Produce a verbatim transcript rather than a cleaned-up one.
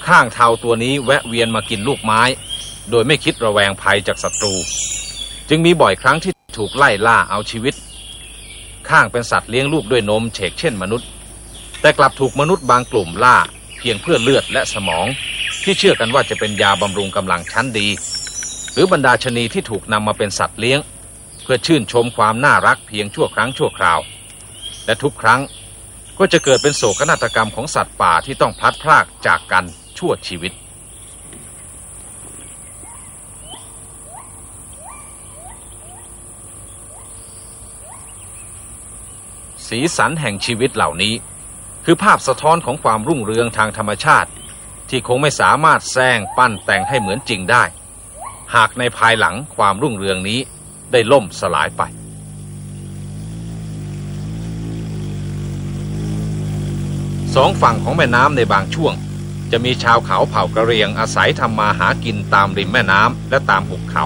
ข้างเทาตัวนี้แวะเวียนมากินลูกไม้โดยไม่คิดระแวงภัยจากศัตรูจึงมีบ่อยครั้งที่ถูกไล่ล่าเอาชีวิตข้างเป็นสัตว์เลี้ยงลูกด้วยนมเฉกเช่นมนุษย์แต่กลับถูกมนุษย์บางกลุ่มล่าเพียงเพื่อเลือดและสมองที่เชื่อกันว่าจะเป็นยาบำรุงกำลังชั้นดีหรือบรรดาชนีที่ถูกนำมาเป็นสัตว์เลี้ยงเพื่อชื่นชมความน่ารักเพียงชั่วครั้งชั่วคราวและทุกครั้งก็จะเกิดเป็นโศกนาฏกรรมของสัตว์ป่าที่ต้องพลัดพรากจากกันชั่วชีวิตสีสันแห่งชีวิตเหล่านี้คือภาพสะท้อนของความรุ่งเรืองทางธรรมชาติที่คงไม่สามารถแซงปั้นแต่งให้เหมือนจริงได้หากในภายหลังความรุ่งเรืองนี้ได้ล่มสลายไปสองฝั่งของแม่น้ำในบางช่วงจะมีชาวเขาเผ่ากะเหรี่ยงอาศัยทำมาหากินตามริมแม่น้ำและตามหุบเขา